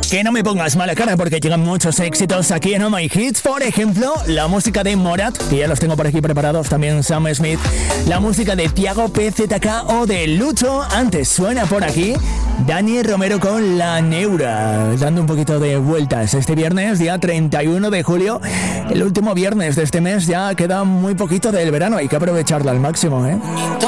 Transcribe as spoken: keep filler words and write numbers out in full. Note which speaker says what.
Speaker 1: Que no me pongas mala cara porque llegan muchos éxitos aquí en Oh My Hits. Por ejemplo, la música de Morat, que ya los tengo por aquí preparados, también Sam Smith. La música de Tiago P Z K o de Lucho. Antes suena por aquí Dani Romero con La Neura, dando un poquito de vueltas. Este viernes, día treinta y uno de julio, el último viernes de este mes, ya queda muy poquito del verano. Hay que aprovecharlo al máximo, ¿eh?